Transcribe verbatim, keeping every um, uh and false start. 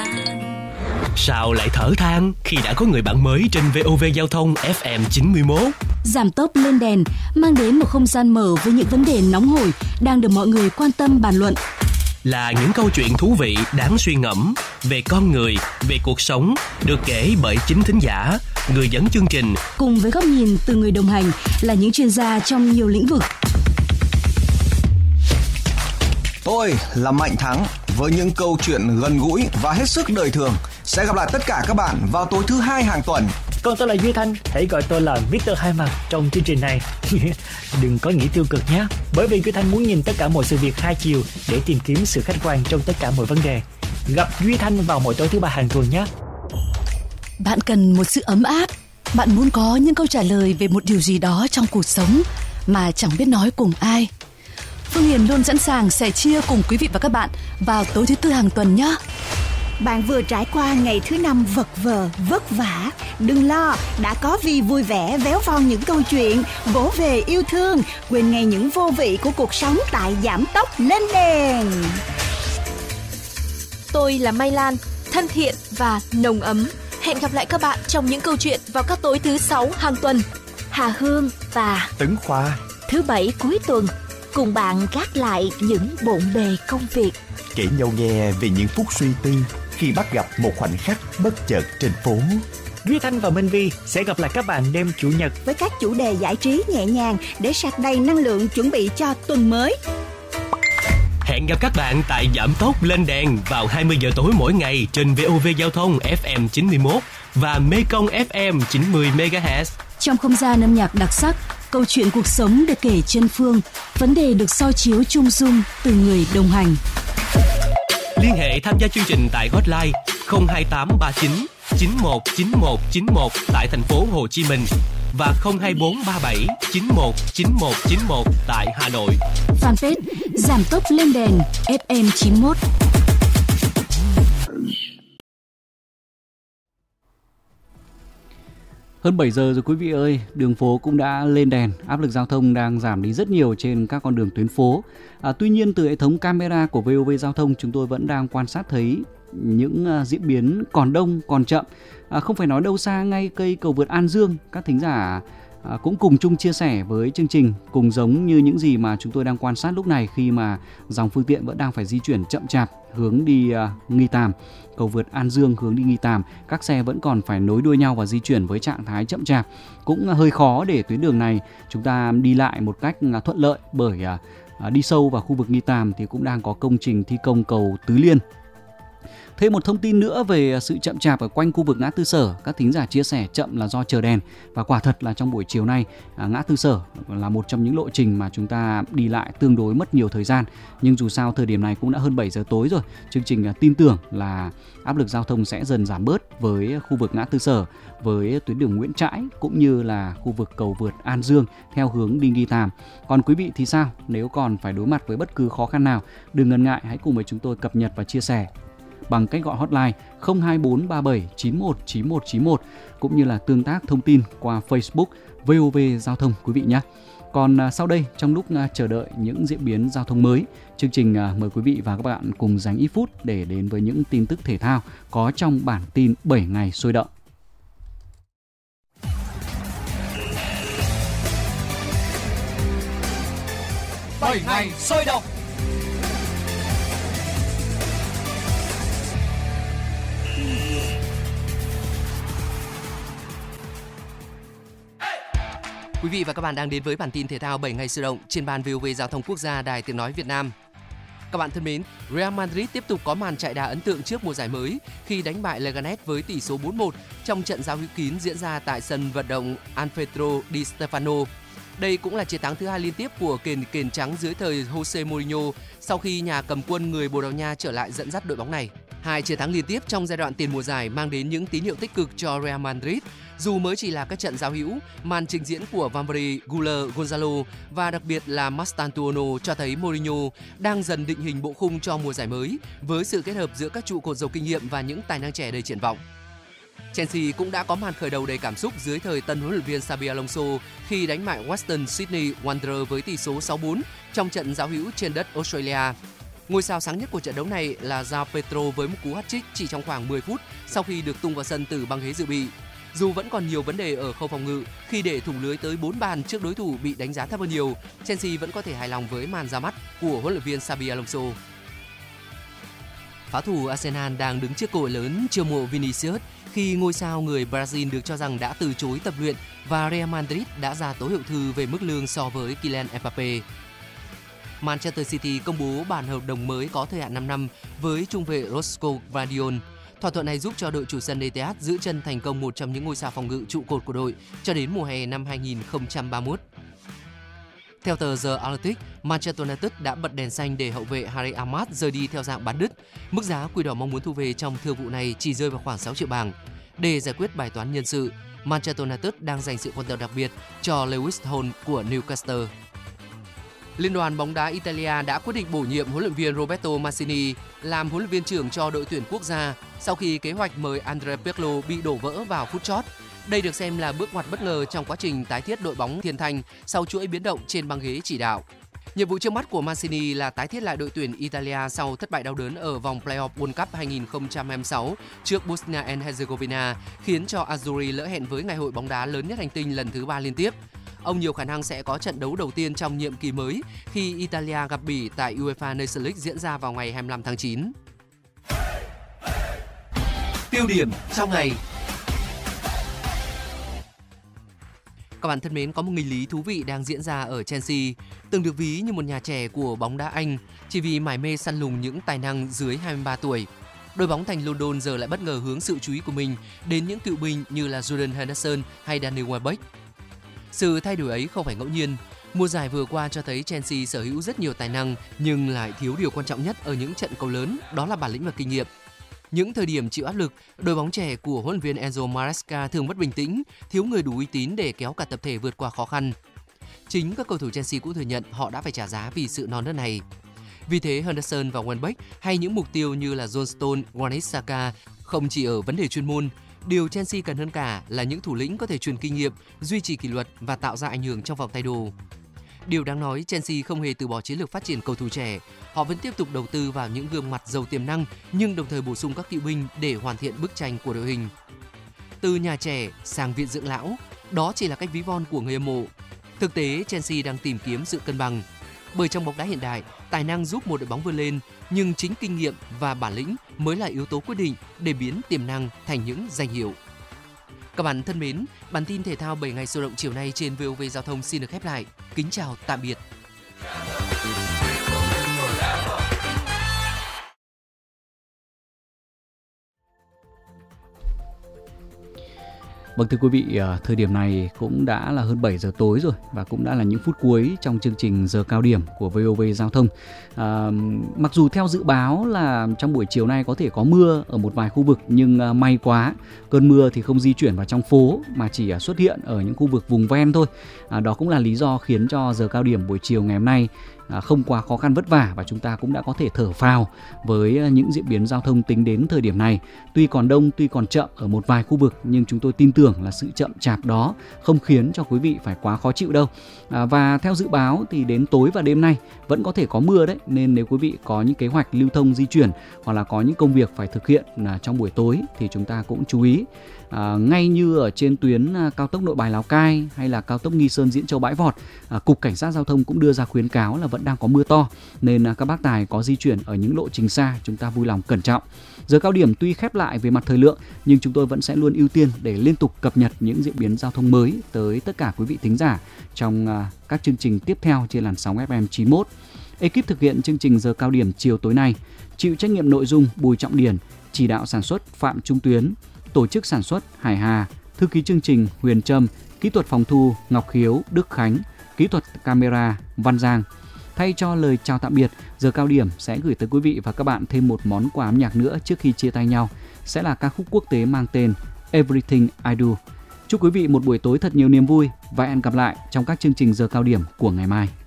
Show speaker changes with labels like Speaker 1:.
Speaker 1: Sao lại thở than khi đã có người bạn mới trên vê o vê Giao thông ép em chín mươi mốt?
Speaker 2: Giảm tốc lên đèn mang đến một không gian mở với những vấn đề nóng hổi đang được mọi người quan tâm bàn luận.
Speaker 1: Là những câu chuyện thú vị đáng suy ngẫm về con người, về cuộc sống, được kể bởi chính thính giả, người dẫn chương trình,
Speaker 2: cùng với góc nhìn từ người đồng hành là những chuyên gia trong nhiều lĩnh vực.
Speaker 3: Tôi là Mạnh Thắng với những câu chuyện gần gũi và hết sức đời thường. Sẽ gặp lại tất cả các bạn vào tối thứ hai hàng tuần.
Speaker 4: Còn tôi là Duy Thanh, hãy gọi tôi là mít tơ Hai Mặt trong chương trình này. Đừng có nghĩ tiêu cực nhé, bởi vì Duy Thanh muốn nhìn tất cả mọi sự việc hai chiều để tìm kiếm sự khách quan trong tất cả mọi vấn đề. Gặp Duy Thanh vào mỗi tối thứ ba hàng tuần nhé.
Speaker 2: Bạn cần một sự ấm áp, bạn muốn có những câu trả lời về một điều gì đó trong cuộc sống mà chẳng biết nói cùng ai. Phương Hiền luôn sẵn sàng sẻ chia cùng quý vị và các bạn vào tối thứ tư hàng tuần nhé.
Speaker 5: Bạn vừa trải qua ngày thứ năm vật vờ, vất vả. Đừng lo, đã có Vi vui vẻ véo von những câu chuyện, vỗ về yêu thương, quên ngay những vô vị của cuộc sống tại Giảm Tốc Lên Đèn.
Speaker 6: Tôi là Mai Lan, thân thiện và nồng ấm. Hẹn gặp lại các bạn trong những câu chuyện vào các tối thứ sáu hàng tuần.
Speaker 7: Hà Hương và
Speaker 8: Tấn Khoa,
Speaker 7: thứ bảy cuối tuần, cùng bạn gác lại những bộn bề công việc,
Speaker 8: kể nhau nghe về những phút suy tư khi bắt gặp một khoảnh khắc bất chợt trên phố.
Speaker 4: Duy Thanh và Minh Vi sẽ gặp lại các bạn đêm Chủ nhật
Speaker 5: với các chủ đề giải trí nhẹ nhàng để sạc đầy năng lượng chuẩn bị cho tuần mới.
Speaker 1: Hẹn gặp các bạn tại Giảm Tốc Lên Đèn vào hai mươi giờ tối mỗi ngày trên vê o vê Giao thông ép em chín mươi mốt và Mekong ép em chín mươi mê ga héc.
Speaker 2: Trong không gian âm nhạc đặc sắc, câu chuyện cuộc sống được kể chân phương, vấn đề được soi chiếu chung dung từ người đồng hành.
Speaker 1: Liên hệ tham gia chương trình tại hotline không hai tám ba chín chín một chín một chín một tại thành phố Hồ Chí Minh và không hai bốn ba bảy chín một chín một chín một tại Hà Nội.
Speaker 2: Fanpage Giảm Tốc Lên Đèn ép em chín mốt.
Speaker 9: Hơn bảy giờ rồi quý vị ơi, đường phố cũng đã lên đèn, áp lực giao thông đang giảm đi rất nhiều trên các con đường tuyến phố. À, tuy nhiên từ hệ thống camera của vê o vê Giao thông chúng tôi vẫn đang quan sát thấy những uh, diễn biến còn đông, còn chậm. À, không phải nói đâu xa, ngay cây cầu vượt An Dương, các thính giả à, cũng cùng chung chia sẻ với chương trình, cùng giống như những gì mà chúng tôi đang quan sát lúc này khi mà dòng phương tiện vẫn đang phải di chuyển chậm chạp hướng đi uh, Nghi Tàm. Cầu vượt An Dương hướng đi Nghi Tàm, các xe vẫn còn phải nối đuôi nhau và di chuyển với trạng thái chậm chạp. Cũng hơi khó để tuyến đường này chúng ta đi lại một cách thuận lợi, bởi đi sâu vào khu vực Nghi Tàm thì cũng đang có công trình thi công cầu Tứ Liên. Thêm một thông tin nữa về sự chậm chạp ở quanh khu vực ngã tư Sở, các thính giả chia sẻ chậm là do chờ đèn, và quả thật là trong buổi chiều nay ngã tư Sở là một trong những lộ trình mà chúng ta đi lại tương đối mất nhiều thời gian. Nhưng dù sao thời điểm này cũng đã hơn bảy giờ tối rồi, chương trình tin tưởng là áp lực giao thông sẽ dần giảm bớt với khu vực ngã tư Sở, với tuyến đường Nguyễn Trãi cũng như là khu vực cầu vượt An Dương theo hướng đi Nghi Tàm. Còn quý vị thì sao? Nếu còn phải đối mặt với bất cứ khó khăn nào, đừng ngần ngại, hãy cùng với chúng tôi cập nhật và chia sẻ bằng cách gọi hotline không hai bốn ba bảy chín một chín một chín một cũng như là tương tác thông tin qua Facebook vê o vê Giao thông quý vị nhé. Còn sau đây, trong lúc chờ đợi những diễn biến giao thông mới, chương trình mời quý vị và các bạn cùng dành ít phút để đến với những tin tức thể thao có trong bản tin bảy ngày sôi động.
Speaker 10: bảy ngày sôi động.
Speaker 11: Quý vị và các bạn đang đến với bản tin thể thao bảy ngày sôi động trên ban vê o vê Giao thông Quốc gia, Đài Tiếng nói Việt Nam. Các bạn thân mến, Real Madrid tiếp tục có màn chạy đà ấn tượng trước mùa giải mới khi đánh bại Leganes với tỷ số bốn một trong trận giao hữu kín diễn ra tại sân vận động Alfredo Di Stefano. Đây cũng là chiến thắng thứ hai liên tiếp của kền kền trắng dưới thời Jose Mourinho sau khi nhà cầm quân người Bồ Đào Nha trở lại dẫn dắt đội bóng này. Hai chiến thắng liên tiếp trong giai đoạn tiền mùa giải mang đến những tín hiệu tích cực cho Real Madrid. Dù mới chỉ là các trận giao hữu, màn trình diễn của Valverde, Güler, Gonzalo và đặc biệt là Mastantuono cho thấy Mourinho đang dần định hình bộ khung cho mùa giải mới với sự kết hợp giữa các trụ cột giàu kinh nghiệm và những tài năng trẻ đầy triển vọng. Chelsea cũng đã có màn khởi đầu đầy cảm xúc dưới thời tân huấn luyện viên Xabi Alonso khi đánh bại Western Sydney Wanderers với tỷ số sáu bốn trong trận giao hữu trên đất Australia. Ngôi sao sáng nhất của trận đấu này là João Pedro với một cú hat-trick chỉ trong khoảng mười phút sau khi được tung vào sân từ băng ghế dự bị. Dù vẫn còn nhiều vấn đề ở khâu phòng ngự khi để thủng lưới tới bốn bàn trước đối thủ bị đánh giá thấp hơn nhiều, Chelsea vẫn có thể hài lòng với màn ra mắt của huấn luyện viên Xabi Alonso. Phá thủ Arsenal đang đứng trước cơ hội lớn chiêu mộ Vinicius khi ngôi sao người Brazil được cho rằng đã từ chối tập luyện và Real Madrid đã ra tố hiệu thư về mức lương so với Kylian Mbappé. Manchester City công bố bản hợp đồng mới có thời hạn năm năm với trung vệ Roscoe Guardiol. Thỏa thuận này giúp cho đội chủ sân Etihad giữ chân thành công một trong những ngôi sao phòng ngự trụ cột của đội cho đến mùa hè năm hai không ba mốt. Theo tờ The Athletic, Manchester United đã bật đèn xanh để hậu vệ Harry Ahmad rời đi theo dạng bán đứt. Mức giá Quỷ Đỏ mong muốn thu về trong thương vụ này chỉ rơi vào khoảng sáu triệu bảng. Để giải quyết bài toán nhân sự, Manchester United đang dành sự quan tâm đặc biệt cho Lewis Hall của Newcastle. Liên đoàn bóng đá Italia đã quyết định bổ nhiệm huấn luyện viên Roberto Mancini làm huấn luyện viên trưởng cho đội tuyển quốc gia sau khi kế hoạch mời Andrea Pirlo bị đổ vỡ vào phút chót. Đây được xem là bước ngoặt bất ngờ trong quá trình tái thiết đội bóng thiên thanh sau chuỗi biến động trên băng ghế chỉ đạo. Nhiệm vụ trước mắt của Mancini là tái thiết lại đội tuyển Italia sau thất bại đau đớn ở vòng playoff World Cup hai không hai sáu trước Bosnia and Herzegovina, khiến cho Azzurri lỡ hẹn với ngày hội bóng đá lớn nhất hành tinh lần thứ ba liên tiếp. Ông nhiều khả năng sẽ có trận đấu đầu tiên trong nhiệm kỳ mới khi Italia gặp Bỉ tại UEFA Nations League diễn ra vào ngày hai mươi lăm tháng chín.
Speaker 1: Tiêu điểm trong ngày.
Speaker 11: Các bạn thân mến, có một nghịch lý thú vị đang diễn ra ở Chelsea, từng được ví như một nhà trẻ của bóng đá Anh chỉ vì mải mê săn lùng những tài năng dưới hai mươi ba tuổi. Đội bóng thành London giờ lại bất ngờ hướng sự chú ý của mình đến những cựu binh như là Jordan Henderson hay Daniel Welbeck. Sự thay đổi ấy không phải ngẫu nhiên. Mùa giải vừa qua cho thấy Chelsea sở hữu rất nhiều tài năng nhưng lại thiếu điều quan trọng nhất ở những trận cầu lớn, đó là bản lĩnh và kinh nghiệm. Những thời điểm chịu áp lực, đội bóng trẻ của huấn luyện viên Enzo Maresca thường mất bình tĩnh, thiếu người đủ uy tín để kéo cả tập thể vượt qua khó khăn. Chính các cầu thủ Chelsea cũng thừa nhận họ đã phải trả giá vì sự non nớt này. Vì thế Henderson và Welbeck hay những mục tiêu như là John Stones, Granit Xhaka không chỉ ở vấn đề chuyên môn, điều Chelsea cần hơn cả là những thủ lĩnh có thể truyền kinh nghiệm, duy trì kỷ luật và tạo ra ảnh hưởng trong vòng tay đồ. Điều đáng nói, Chelsea không hề từ bỏ chiến lược phát triển cầu thủ trẻ. Họ vẫn tiếp tục đầu tư vào những gương mặt giàu tiềm năng nhưng đồng thời bổ sung các cựu binh để hoàn thiện bức tranh của đội hình. Từ nhà trẻ sang viện dưỡng lão, đó chỉ là cách ví von của người hâm mộ. Thực tế, Chelsea đang tìm kiếm sự cân bằng. Bởi trong bóng đá hiện đại, tài năng giúp một đội bóng vươn lên, nhưng chính kinh nghiệm và bản lĩnh mới là yếu tố quyết định để biến tiềm năng thành những danh hiệu. Các bạn thân mến, bản tin thể thao bảy ngày sôi động chiều nay trên vê o vê Giao thông xin được khép lại. Kính chào tạm biệt.
Speaker 9: Vâng thưa quý vị, thời điểm này cũng đã là hơn bảy giờ tối rồi và cũng đã là những phút cuối trong chương trình giờ cao điểm của vê o vê Giao thông. À, mặc dù theo dự báo là trong buổi chiều nay có thể có mưa ở một vài khu vực nhưng may quá cơn mưa thì không di chuyển vào trong phố mà chỉ xuất hiện ở những khu vực vùng ven thôi. À, đó cũng là lý do khiến cho giờ cao điểm buổi chiều ngày hôm nay À, không quá khó khăn vất vả và chúng ta cũng đã có thể thở phào với những diễn biến giao thông tính đến thời điểm này. Tuy còn đông, tuy còn chậm ở một vài khu vực nhưng chúng tôi tin tưởng là sự chậm chạp đó không khiến cho quý vị phải quá khó chịu đâu. À, và theo dự báo thì đến tối và đêm nay vẫn có thể có mưa đấy, nên nếu quý vị có những kế hoạch lưu thông di chuyển hoặc là có những công việc phải thực hiện à, trong buổi tối thì chúng ta cũng chú ý. À, ngay như ở trên tuyến à, cao tốc Nội Bài Lào Cai hay là cao tốc Nghi Sơn Diễn Châu Bãi Vọt, à, Cục Cảnh sát Giao thông cũng đưa ra khuyến cáo là vẫn đang có mưa to, nên à, các bác tài có di chuyển ở những lộ trình xa chúng ta vui lòng cẩn trọng. Giờ cao điểm tuy khép lại về mặt thời lượng nhưng chúng tôi vẫn sẽ luôn ưu tiên để liên tục cập nhật những diễn biến giao thông mới tới tất cả quý vị thính giả trong à, các chương trình tiếp theo trên làn sóng ép em chín mươi mốt. Ekip thực hiện chương trình giờ cao điểm chiều tối nay chịu trách nhiệm nội dung Bùi Trọng Điển, chỉ đạo sản xuất Phạm Trung Tuyến, tổ chức sản xuất Hải Hà, thư ký chương trình Huyền Trâm, kỹ thuật phòng thu Ngọc Khiếu, Đức Khánh, kỹ thuật camera Văn Giang. Thay cho lời chào tạm biệt, giờ cao điểm sẽ gửi tới quý vị và các bạn thêm một món quà âm nhạc nữa trước khi chia tay nhau, sẽ là ca khúc quốc tế mang tên Everything I Do. Chúc quý vị một buổi tối thật nhiều niềm vui và hẹn gặp lại trong các chương trình giờ cao điểm của ngày mai.